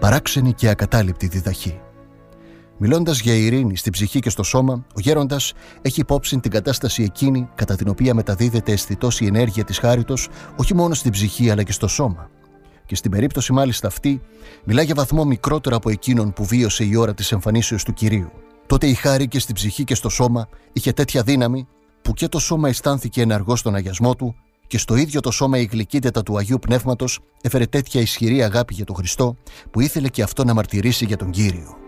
παράξενη και ακατάληπτη διδαχή. Μιλώντας για ειρήνη στην ψυχή και στο σώμα, ο γέροντας έχει υπόψη την κατάσταση εκείνη κατά την οποία μεταδίδεται αισθητός η ενέργεια της χάριτος όχι μόνο στην ψυχή αλλά και στο σώμα. Και στην περίπτωση μάλιστα αυτή, μιλά για βαθμό μικρότερο από εκείνον που βίωσε η ώρα της εμφανίσεως του Κυρίου. Τότε η χάρη και στην ψυχή και στο σώμα είχε τέτοια δύναμη που και το σώμα αισθάνθηκε εναργό στον αγιασμό του και στο ίδιο το σώμα η γλυκύτητα του Αγίου Πνεύματος έφερε τέτοια ισχυρή αγάπη για τον Χριστό που ήθελε και αυτό να μαρτυρήσει για τον Κύριο.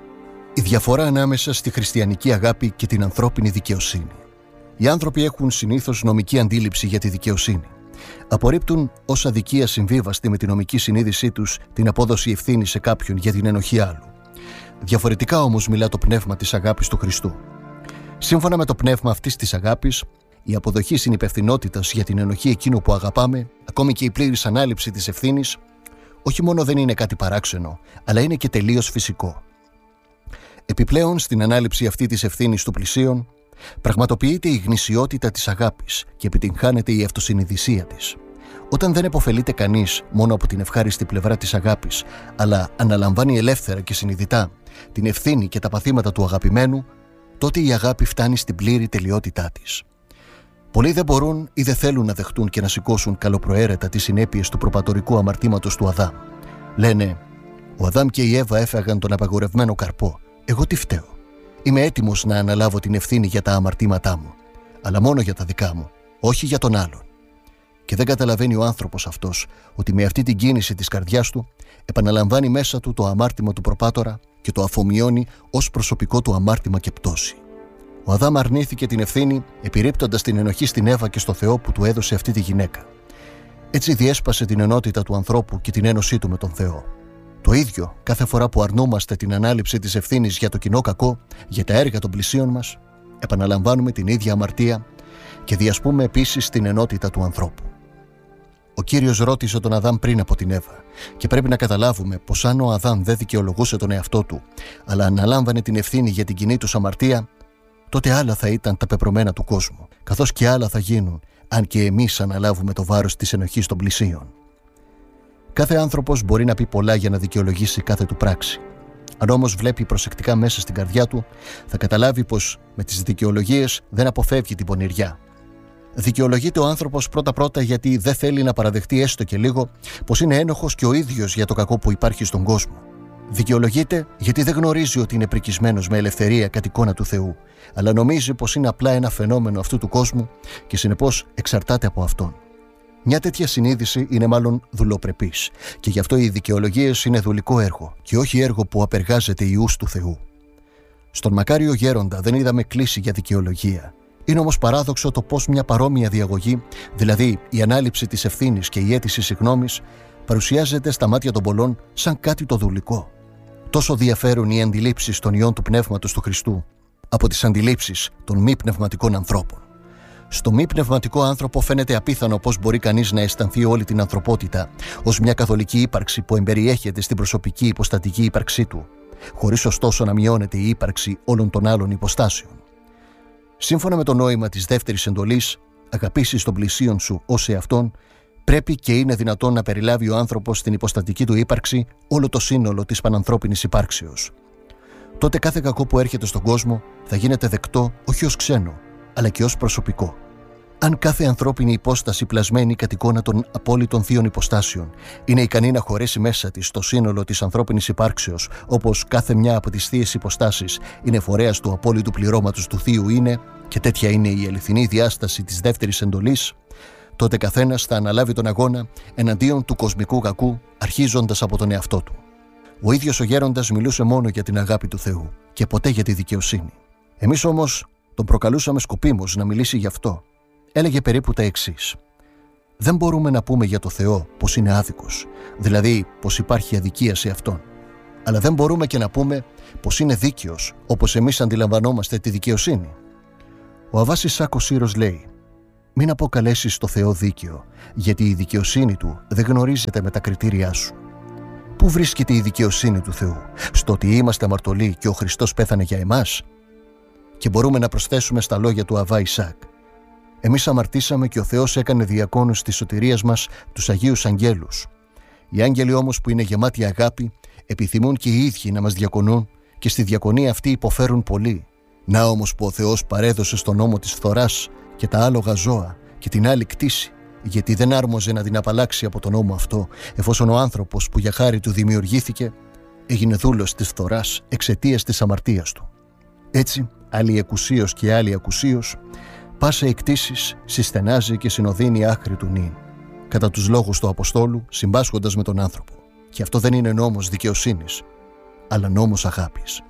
Η διαφορά ανάμεσα στη χριστιανική αγάπη και την ανθρώπινη δικαιοσύνη. Οι άνθρωποι έχουν συνήθως νομική αντίληψη για τη δικαιοσύνη. Απορρίπτουν ως αδικία συμβίβαστη με τη νομική συνείδησή τους την απόδοση ευθύνης σε κάποιον για την ενοχή άλλου. Διαφορετικά όμως μιλά το πνεύμα της αγάπης του Χριστού. Σύμφωνα με το πνεύμα αυτής της αγάπης, η αποδοχή συνυπευθυνότητας για την ενοχή εκείνου που αγαπάμε, ακόμη και η πλήρης ανάληψη της ευθύνης, όχι μόνο δεν είναι κάτι παράξενο, αλλά είναι και τελείως φυσικό. Επιπλέον, στην ανάληψη αυτή της ευθύνης του πλησίον, πραγματοποιείται η γνησιότητα της αγάπης και επιτυγχάνεται η αυτοσυνειδησία της. Όταν δεν επωφελείται κανείς μόνο από την ευχάριστη πλευρά της αγάπης, αλλά αναλαμβάνει ελεύθερα και συνειδητά την ευθύνη και τα παθήματα του αγαπημένου, τότε η αγάπη φτάνει στην πλήρη τελειότητά της. Πολλοί δεν μπορούν ή δεν θέλουν να δεχτούν και να σηκώσουν καλοπροαίρετα τις συνέπειες του προπατορικού αμαρτήματος του Αδάμ. Λένε, ο Αδάμ και η Εύα έφαγαν τον απαγορευμένο καρπό. Εγώ τι φταίω? Είμαι έτοιμος να αναλάβω την ευθύνη για τα αμαρτήματά μου, αλλά μόνο για τα δικά μου, όχι για τον άλλον. Και δεν καταλαβαίνει ο άνθρωπος αυτός ότι με αυτή την κίνηση της καρδιάς του επαναλαμβάνει μέσα του το αμάρτημα του προπάτορα και το αφομοιώνει ως προσωπικό του αμάρτημα και πτώση. Ο Αδάμ αρνήθηκε την ευθύνη επιρρύπτοντας την ενοχή στην Εύα και στο Θεό που του έδωσε αυτή τη γυναίκα. Έτσι διέσπασε την ενότητα του ανθρώπου και την ένωσή του με τον Θεό. Το ίδιο, κάθε φορά που αρνούμαστε την ανάληψη της ευθύνης για το κοινό κακό, για τα έργα των πλησίων μας, επαναλαμβάνουμε την ίδια αμαρτία και διασπούμε επίσης την ενότητα του ανθρώπου. Ο Κύριος ρώτησε τον Αδάμ πριν από την Εύα και πρέπει να καταλάβουμε πως αν ο Αδάμ δεν δικαιολογούσε τον εαυτό του, αλλά αναλάμβανε την ευθύνη για την κοινή τους αμαρτία, τότε άλλα θα ήταν τα πεπρωμένα του κόσμου, καθώς και άλλα θα γίνουν αν και εμείς αναλάβουμε το βάρος της ενοχής των πλησίων. Κάθε άνθρωπος μπορεί να πει πολλά για να δικαιολογήσει κάθε του πράξη. Αν όμως βλέπει προσεκτικά μέσα στην καρδιά του, θα καταλάβει πως με τις δικαιολογίες δεν αποφεύγει την πονηριά. Δικαιολογείται ο άνθρωπος πρώτα-πρώτα γιατί δεν θέλει να παραδεχτεί έστω και λίγο πως είναι ένοχος και ο ίδιος για το κακό που υπάρχει στον κόσμο. Δικαιολογείται γιατί δεν γνωρίζει ότι είναι πρικισμένος με ελευθερία κατ' εικόνα του Θεού, αλλά νομίζει πως είναι απλά ένα φαινόμενο αυτού του κόσμου και συνεπώς εξαρτάται από αυτόν. Μια τέτοια συνείδηση είναι μάλλον δουλοπρεπής και γι' αυτό οι δικαιολογίες είναι δουλικό έργο και όχι έργο που απεργάζεται ιούς του Θεού. Στον μακάριο γέροντα δεν είδαμε κλίση για δικαιολογία. Είναι όμως παράδοξο το πως μια παρόμοια διαγωγή, δηλαδή η ανάληψη της ευθύνης και η αίτηση συγγνώμης, παρουσιάζεται στα μάτια των πολλών σαν κάτι το δουλικό. Τόσο διαφέρουν οι αντιλήψεις των ιών του Πνεύματος του Χριστού από τις αντιλήψεις των μη πνευματικών ανθρώπων. Στο μη πνευματικό άνθρωπο φαίνεται απίθανο πως μπορεί κανείς να αισθανθεί όλη την ανθρωπότητα ως μια καθολική ύπαρξη που εμπεριέχεται στην προσωπική υποστατική ύπαρξή του, χωρίς ωστόσο να μειώνεται η ύπαρξη όλων των άλλων υποστάσεων. Σύμφωνα με το νόημα της δεύτερης εντολής, αγαπήσεις τον πλησίον σου ως εαυτόν, πρέπει και είναι δυνατόν να περιλάβει ο άνθρωπος στην υποστατική του ύπαρξη όλο το σύνολο της πανανθρώπινης υπάρξεως. Τότε κάθε κακό που έρχεται στον κόσμο θα γίνεται δεκτό όχι ως ξένο, αλλά και ως προσωπικό. Αν κάθε ανθρώπινη υπόσταση πλασμένη κατ' εικόνα των απόλυτων θείων υποστάσεων είναι ικανή να χωρέσει μέσα της το σύνολο της ανθρώπινης υπάρξεως, όπως κάθε μια από τις θείες υποστάσεις είναι φορέας του απόλυτου πληρώματος του Θείου είναι, και τέτοια είναι η αληθινή διάσταση της δεύτερης εντολής, τότε καθένας θα αναλάβει τον αγώνα εναντίον του κοσμικού κακού, αρχίζοντας από τον εαυτό του. Ο ίδιος ο γέροντας μιλούσε μόνο για την αγάπη του Θεού και ποτέ για τη δικαιοσύνη. Εμείς όμως τον προκαλούσαμε σκοπίμως να μιλήσει γι' αυτό. Έλεγε περίπου τα εξής: δεν μπορούμε να πούμε για το Θεό πως είναι άδικος, δηλαδή πως υπάρχει αδικία σε Αυτόν. Αλλά δεν μπορούμε και να πούμε πως είναι δίκαιος, όπως εμείς αντιλαμβανόμαστε τη δικαιοσύνη. Ο Αββάς Ισάκ Σύρος λέει: μην αποκαλέσεις το Θεό δίκαιο, γιατί η δικαιοσύνη Του δεν γνωρίζεται με τα κριτήριά σου. Πού βρίσκεται η δικαιοσύνη του Θεού? Στο ότι είμαστε αμαρτωλοί και ο Χριστός πέθανε για εμάς? Και μπορούμε να προσθέσουμε στα λόγια του Αββά Ισάκ: εμείς αμαρτήσαμε και ο Θεός έκανε διακόνους της σωτηρίας μας τους Αγίους Αγγέλους. Οι άγγελοι όμως που είναι γεμάτοι αγάπη επιθυμούν και οι ίδιοι να μας διακονούν και στη διακονία αυτή υποφέρουν πολύ. Να όμως που ο Θεός παρέδωσε στον νόμο της φθοράς και τα άλογα ζώα και την άλλη κτήση, γιατί δεν άρμοζε να την απαλλάξει από τον νόμο αυτό, εφόσον ο άνθρωπος που για χάρη του δημιουργήθηκε έγινε δούλος της φθοράς εξαιτίας της αμαρτίας του. Έτσι, άλλη εκουσίως και άλλη ακουσίως, πάσα εκτίσεις συστενάζει και συνοδύνει άχρη του νυν, κατά τους λόγους του Αποστόλου, συμπάσχοντας με τον άνθρωπο. Και αυτό δεν είναι νόμος δικαιοσύνης, αλλά νόμος αγάπης.